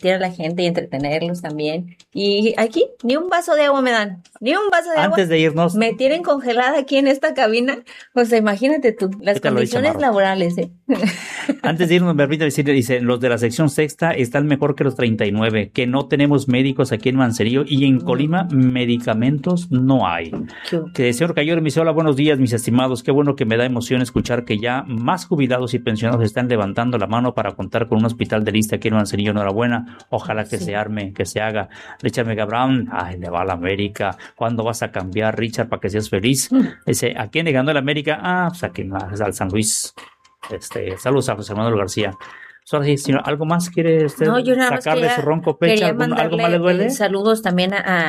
divertir a la gente y entretenerlos también. Y aquí ni un vaso de agua me dan, ni un vaso de agua. Antes de irnos, Me tienen congelada aquí en esta cabina. O sea, imagínate tú, las condiciones laborales, ¿eh? Antes de irnos, me permite decir, dice, los de la sección sexta están mejor que los 39, que no tenemos médicos aquí en Manzanillo y en Colima medicamentos no hay. Que señor Cayor me dice, hola, buenos días, mis estimados, qué bueno que me da emoción escuchar que ya más jubilados y pensionados están levantando la mano para contar con un hospital de lista aquí en Manzanillo. Enhorabuena, ojalá que se arme, que se haga. Richard Megabrán, ay, le va a la América, ¿cuándo vas a cambiar, Richard, para que seas feliz? Dice, ¿a quién le ganó la América? Ah, pues aquí al San Luis. Saludos a José Manuel García. Ahora sí, señor, ¿algo más quiere usted sacar de su ronco pecho? ¿Algo más le duele? Saludos también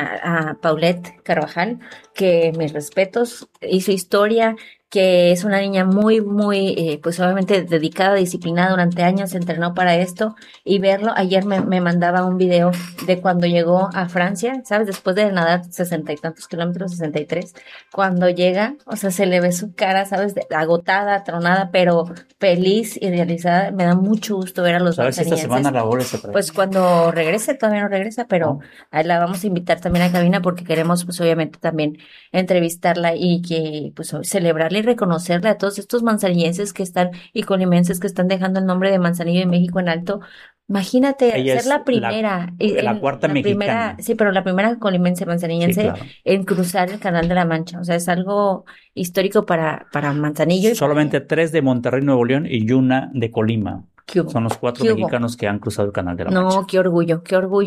a Paulette Carvajal, que mis respetos, hizo historia, que es una niña muy, muy, pues obviamente dedicada, disciplinada durante años, se entrenó para esto, y verlo, ayer me mandaba un video de cuando llegó a Francia, ¿sabes? Después de nadar 60 y tantos kilómetros, 63, cuando llega, o sea, se le ve su cara, ¿sabes? Agotada, tronada, pero feliz y realizada. Me da mucho gusto ver a los manzanillenses. A ver si esta semana la vuelve a traer. Pues cuando regrese, todavía no regresa, pero la vamos a invitar también a cabina porque queremos, pues obviamente también entrevistarla y que, pues, celebrarla y reconocerle a todos estos manzanillenses que están y colimenses que están dejando el nombre de Manzanillo de México en alto. Imagínate ella ser la primera, la cuarta mexicana. Sí, pero la primera colimense manzanillense, sí, claro, en cruzar el Canal de la Mancha. O sea, es algo histórico para Manzanillo. Solamente 3 de Monterrey, Nuevo León y 1 de Colima. Son los 4 mexicanos que han cruzado el Canal de la Mancha. No, qué orgullo,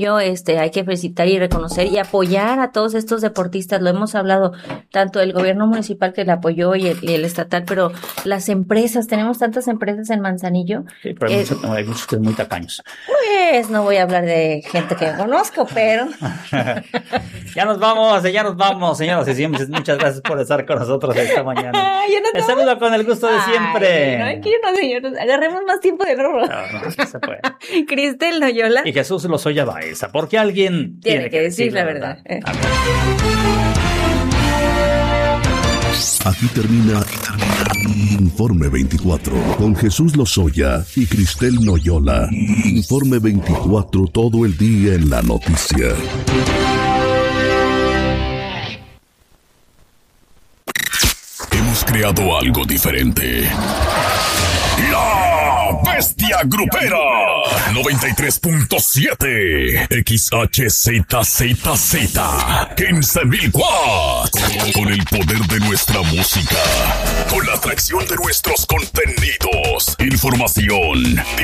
hay que felicitar y reconocer y apoyar a todos estos deportistas. Lo hemos hablado, tanto el gobierno municipal que le apoyó y el estatal, pero las empresas, tenemos tantas empresas en Manzanillo. Sí, pero hay muchos que son muy tacaños. Pues no voy a hablar de gente que conozco, pero... Ya nos vamos, señoras y señores. Muchas gracias por estar con nosotros esta mañana. Les saludo con el gusto de siempre. No, aquí no, señores, agarremos más tiempo de nuevo. No se puede. Cristel Noyola y Jesús Lozoya Baeza, porque alguien tiene que decir la verdad. Aquí termina Informe 24 con Jesús Lozoya y Cristel Noyola. Informe 24, todo el día en la noticia. Hemos creado algo diferente. La Bestia Grupera 93.7 XHZZZ 15,000 watts. Con el poder de nuestra música, con la atracción de nuestros contenidos, información,